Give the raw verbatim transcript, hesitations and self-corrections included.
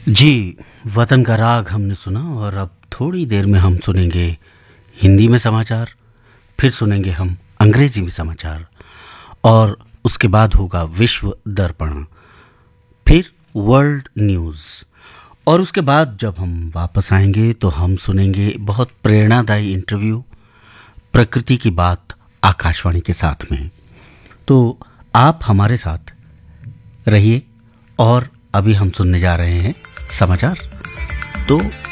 जी, वतन का राग हमने सुना और अब थोड़ी देर में हम सुनेंगे हिंदी में समाचार, फिर सुनेंगे हम अंग्रेजी में समाचार और उसके बाद होगा विश्व दर्पण, फिर वर्ल्ड न्यूज़ और उसके बाद जब हम वापस आएंगे तो हम सुनेंगे बहुत प्रेरणादायी इंटरव्यू प्रकृति की बात आकाशवाणी के साथ में। तो आप हमारे साथ रहिए और अभी हम सुनने जा रहे हैं समाचार। तो